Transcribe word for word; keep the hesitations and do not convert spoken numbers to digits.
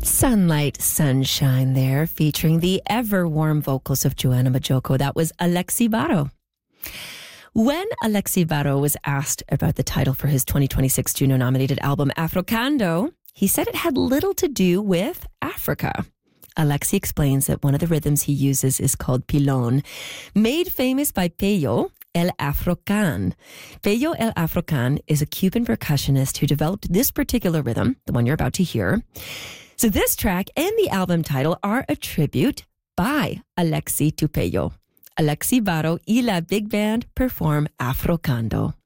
Sunlight, Sunshine there, featuring the ever-warm vocals of Joanna Majoko. That was Alexi Baro. When Alexi Baro was asked about the title for his twenty twenty-six Juno-nominated album, Africando, he said it had little to do with Africa. Alexi explains that one of the rhythms he uses is called pilon, made famous by Peyo El Afrocan. Peyo El Afrocan is a Cuban percussionist who developed this particular rhythm, the one you're about to hear. So this track and the album title are a tribute by Alexi to Peyo. Alexi Baro y la Big Band perform Africando.